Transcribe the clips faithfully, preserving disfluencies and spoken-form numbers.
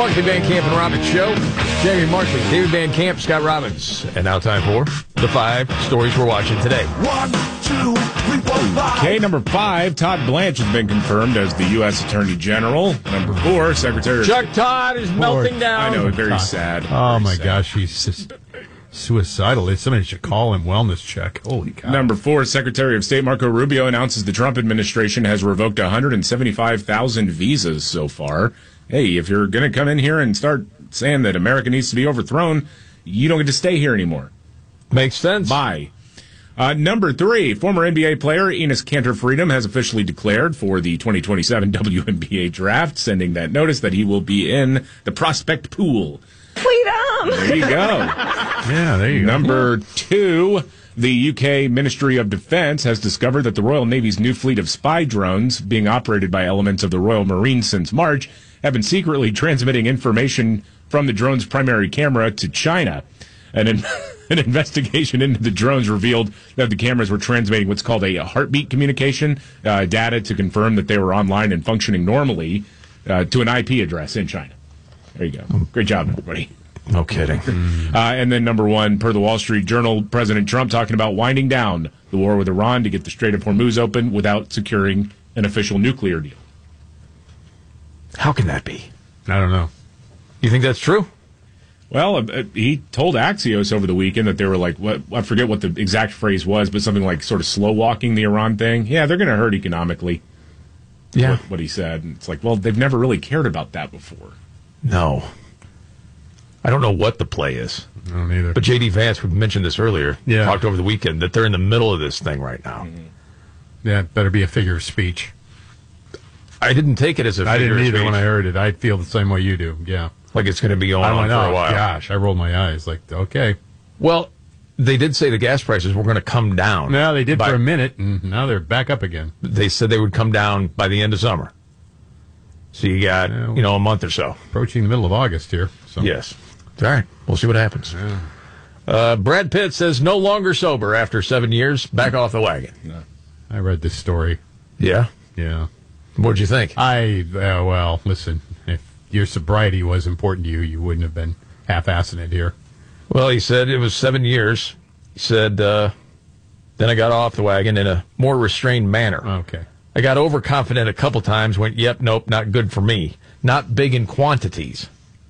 Markley, Van Camp, and Robbins Show. Jamie Markley, David Van Camp, Scott Robbins. And now time for the five stories we're watching today. One, two, three, four, five. Okay, number five, Todd Blanche has been confirmed as the U S Attorney General. Number four, Secretary of Chuck Todd is melting down. I know, very sad. Oh, very my sad. gosh, he's just suicidal. Somebody should call him wellness check. Holy cow. Number four, Secretary of State Marco Rubio announces the Trump administration has revoked one hundred seventy-five thousand visas so far. Hey, if you're going to come in here and start saying that America needs to be overthrown, you don't get to stay here anymore. Makes sense. Bye. Uh, number three, former N B A player Enes Kanter Freedom has officially declared for the twenty twenty-seven W N B A draft, sending that notice that he will be in the prospect pool. Freedom! There you go. Yeah, there you go. Number two, the U K Ministry of Defence has discovered that the Royal Navy's new fleet of spy drones, being operated by elements of the Royal Marines since March, have been secretly transmitting information from the drone's primary camera to China. And in, an investigation into the drones revealed that the cameras were transmitting what's called a heartbeat communication, uh, data to confirm that they were online and functioning normally uh, to an I P address in China. There you go. Great job, everybody. No kidding. Uh, and then number one, per the Wall Street Journal, President Trump talking about winding down the war with Iran to get the Strait of Hormuz open without securing an official nuclear deal. How can that be? I don't know. You think that's true? Well, uh, he told Axios over the weekend that they were like, what, I forget what the exact phrase was, but something like sort of slow walking the Iran thing. Yeah, they're going to hurt economically. Yeah. What, what he said. And it's like, well, they've never really cared about that before. No. I don't know what the play is. I don't either. But J D Vance, we mentioned this earlier, Yeah. talked over the weekend, that they're in the middle of this thing right now. Mm-hmm. Yeah, it better be a figure of speech. I didn't take it as a I figure didn't of either speech. when I heard it. I feel the same way you do. Yeah. Like it's going to be going I on went, for oh, a while. gosh. I rolled my eyes. Like, okay. Well, they did say the gas prices were going to come down. Now they did by- for a minute, and now they're back up again. They said they would come down by the end of summer. So you got, Yeah. you know, a month or so. Approaching the middle of August here. So. Yes. All right. We'll see what happens. Uh, Brad Pitt says no longer sober after seven years. Back off the wagon. I read this story. Yeah? Yeah. What'd you think? I, uh, well, listen, if your sobriety was important to you, you wouldn't have been half-assing it here. Well, he said it was seven years. He said, uh, then I got off the wagon in a more restrained manner. Okay. I got overconfident a couple times, went, yep, nope, not good for me. Not big in quantities.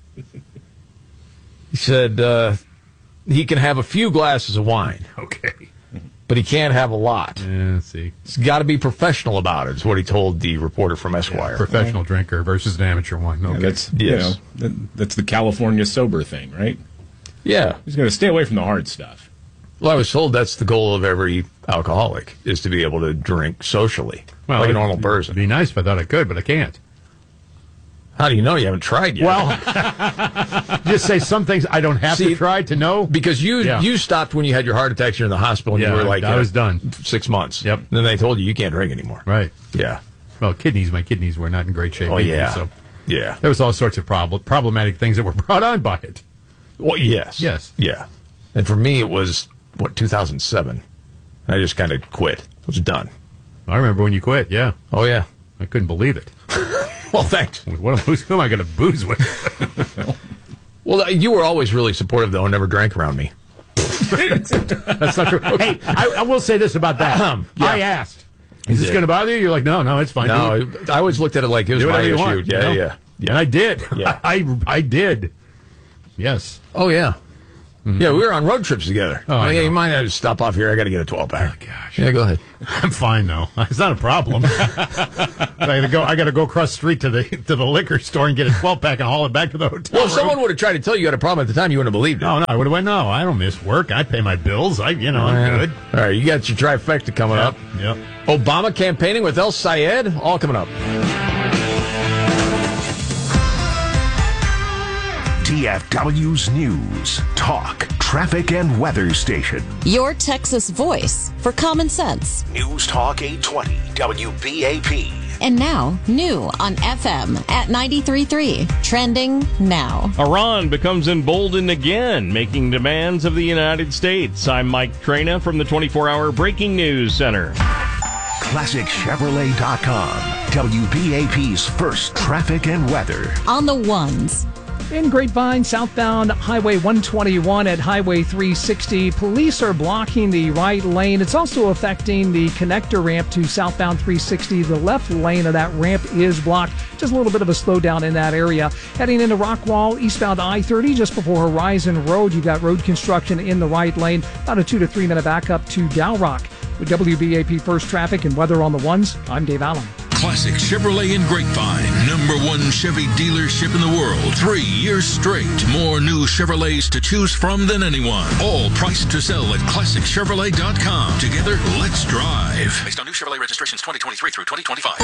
He said uh, he can have a few glasses of wine, Okay. but he can't have a lot. Yeah, let's see. He's got to be professional about it, is what he told the reporter from Esquire. Professional drinker versus an amateur one. Okay. Yeah, that's, Yes. you know, that, that's the California sober thing, right? Yeah. He's going to stay away from the hard stuff. Well, I was told that's the goal of every alcoholic, is to be able to drink socially, Well, like a it'd- normal It'd person. be nice if I thought I could, but I can't. How do you know? You haven't tried yet. Well, just say some things I don't have See, to try to know. because you Yeah. you stopped when you had your heart attacks. You're in the hospital, and Yeah, you were like, I uh, was done. six months. Yep. And then they told you you can't drink anymore. Right. Yeah. Well, kidneys, my kidneys were not in great shape Oh, either, yeah. so Yeah. there was all sorts of prob- problematic things that were brought on by it. Well, yes. Yes. Yeah. And for me, it was, what, two thousand seven. I just kind of quit. It was done. I remember when you quit, yeah. Oh, yeah. I couldn't believe it. Well, thanks. What, who am I going to booze with? Well, you were always really supportive, though, and never drank around me. That's not true. Hey, I, I will say this about that. Yeah. I asked, is this did. going to bother you? You're like, no, no, it's fine. No, Do it. I always looked at it like it was Do my whatever you issue. want, yeah, you know? yeah, yeah. And I did. Yeah. I, I did. Yes. Oh, yeah. Yeah, we were on road trips together. Oh, I yeah, know. you might have to stop off here. I got to get a twelve pack. Oh, gosh. Yeah, go ahead. I'm fine though. It's not a problem. I gotta go. I gotta go across the street to the to the liquor store and get a twelve pack and haul it back to the hotel. Well, if room. someone would have tried to tell you you had a problem at the time, you wouldn't have believed it. No, no, I would have went. No, I don't miss work. I pay my bills. I, you know, I'm good. All right, you got your trifecta coming up. Yep. Obama campaigning with El Sayed, all coming up. T F W's News, Talk, Traffic, and Weather Station. Your Texas voice for common sense. News Talk eight twenty, W B A P. And now, new on F M at ninety-three point three. Trending now. Iran becomes emboldened again, making demands of the United States. I'm Mike Trena from the twenty-four hour Breaking News Center. Classic Chevrolet dot com, W B A P's first traffic and weather. On the ones. In Grapevine, southbound Highway one twenty-one at Highway three sixty, police are blocking the right lane. It's also affecting the connector ramp to southbound three sixty. The left lane of that ramp is blocked. Just a little bit of a slowdown in that area. Heading into Rockwall, eastbound I thirty, just before Horizon Road, you've got road construction in the right lane. About a two to three minute backup to Dow Rock. With W B A P First Traffic and weather on the ones, I'm Dave Allen. Classic Chevrolet in Grapevine, number one Chevy dealership in the world. Three years straight. More new Chevrolets to choose from than anyone. All priced to sell at classic chevrolet dot com. Together, let's drive. Based on new Chevrolet registrations twenty twenty-three through twenty twenty-five.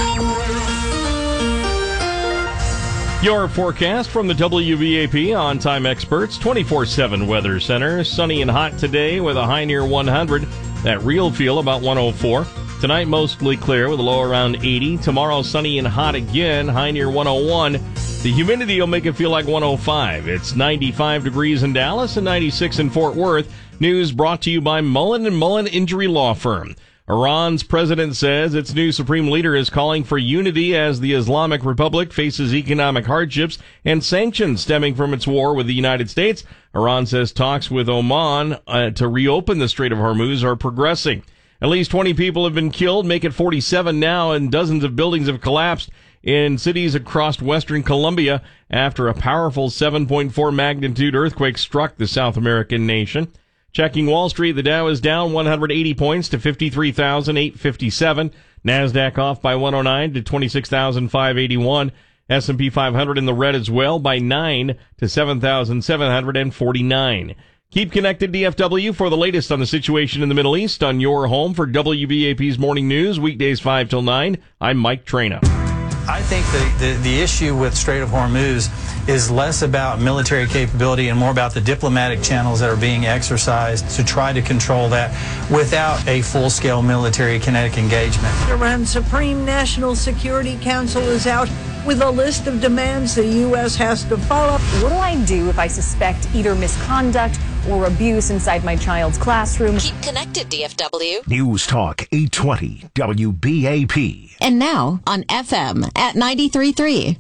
Your forecast from the W B A P On-Time Experts twenty-four seven Weather Center. Sunny and hot today with a high near one hundred. That real feel about one oh four. Tonight, mostly clear with a low around eighty. Tomorrow, sunny and hot again, high near one oh one. The humidity will make it feel like one oh five. It's ninety-five degrees in Dallas and ninety-six in Fort Worth. News brought to you by Mullen and Mullen Injury Law Firm. Iran's president says its new supreme leader is calling for unity as the Islamic Republic faces economic hardships and sanctions stemming from its war with the United States. Iran says talks with Oman uh, to reopen the Strait of Hormuz are progressing. At least twenty people have been killed, make it forty-seven now, and dozens of buildings have collapsed in cities across western Colombia after a powerful seven point four magnitude earthquake struck the South American nation. Checking Wall Street, the Dow is down one hundred eighty points to fifty-three thousand eight hundred fifty-seven. NASDAQ off by one oh nine to twenty-six thousand five hundred eighty-one. S and P five hundred in the red as well by nine to seven thousand seven hundred forty-nine. Keep connected, D F W, for the latest on the situation in the Middle East on your home for W B A P's Morning News, weekdays five till nine. I'm Mike Traina. I think the, the, the issue with Strait of Hormuz is less about military capability and more about the diplomatic channels that are being exercised to try to control that without a full-scale military kinetic engagement. Iran's Supreme National Security Council is out with a list of demands the U S has to follow. What do I do if I suspect either misconduct or abuse inside my child's classroom? Keep connected, D F W. News Talk eight twenty W B A P. And now on F M at ninety-three point three.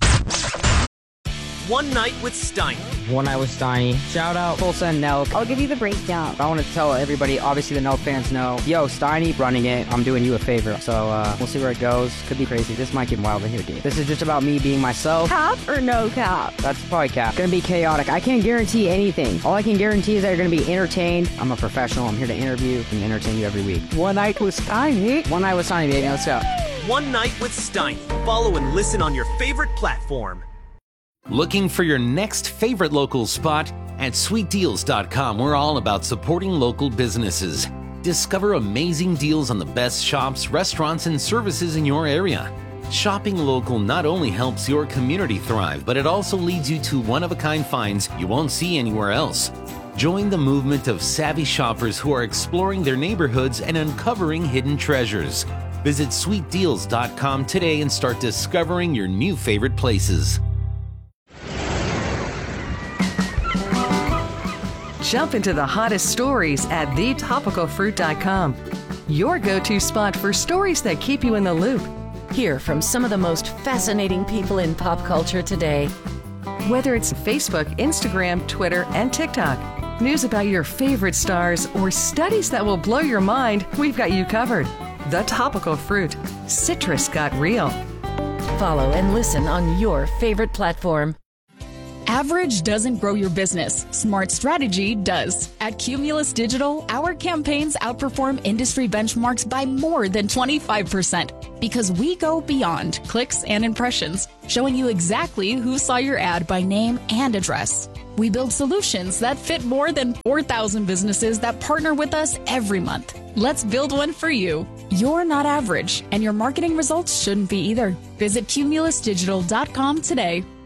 One Night with Steiny. One Night with Steiny. Shout out Tulsa and Nelk. I'll give you the breakdown. I want to tell everybody, obviously the Nelk fans know, yo, Steiny running it, I'm doing you a favor. So uh, we'll see where it goes. Could be crazy. This might get wild in here, dude. This is just about me being myself. Cap or no cap? That's probably cap. Gonna be chaotic. I can't guarantee anything. All I can guarantee is that you're gonna be entertained. I'm a professional. I'm here to interview and entertain you every week. One Night with Steiny. One Night with Steiny, baby. Let's go. One Night with Steiny. Follow and listen on your favorite platform. Looking for your next favorite local spot? At sweet deals dot com, we're all about supporting local businesses. Discover amazing deals on the best shops, restaurants, and services in your area. Shopping local not only helps your community thrive, but it also leads you to one-of-a-kind finds you won't see anywhere else. Join the movement of savvy shoppers who are exploring their neighborhoods and uncovering hidden treasures. Visit sweet deals dot com today and start discovering your new favorite places. Jump into the hottest stories at the topical fruit dot com. Your go-to spot for stories that keep you in the loop. Hear from some of the most fascinating people in pop culture today. Whether it's Facebook, Instagram, Twitter, and TikTok, news about your favorite stars, or studies that will blow your mind, we've got you covered. The Topical Fruit. Citrus got real. Follow and listen on your favorite platform. Average doesn't grow your business. Smart strategy does. At Cumulus Digital, our campaigns outperform industry benchmarks by more than twenty-five percent because we go beyond clicks and impressions, showing you exactly who saw your ad by name and address. We build solutions that fit more than four thousand businesses that partner with us every month. Let's build one for you. You're not average, and your marketing results shouldn't be either. Visit cumulus digital dot com today.